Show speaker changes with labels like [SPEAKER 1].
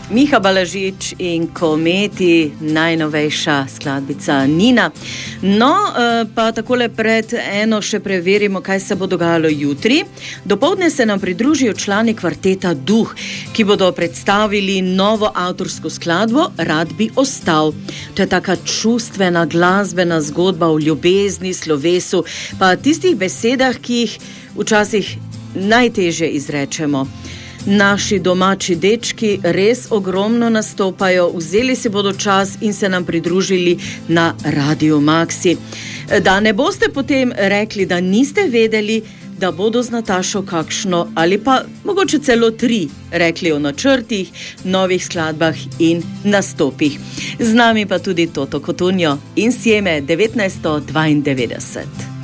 [SPEAKER 1] Miha Balažič in Kometi, najnovejša skladbica Nina. No, pa takole pred eno še preverimo, kaj se bo dogajalo jutri. Dopoldne se nam pridružijo člani kvarteta Duh, ki bodo predstavili novo avtorsko skladbo Rad bi ostal. To je taka čustvena, glasbena zgodba o ljubezni, slovesu, pa tistih besedah, ki jih včasih najtežje izrečemo. Naši domači dečki res ogromno nastopajo, vzeli si bodo čas in se nam pridružili na Radio Maxi. Da ne boste potem rekli, da niste vedeli, da bodo z Natašo kakšno ali pa mogoče celo 3 rekli o načrtih, novih skladbah in nastopih. Z nami pa tudi Toto Cotugno in Sieme 1992.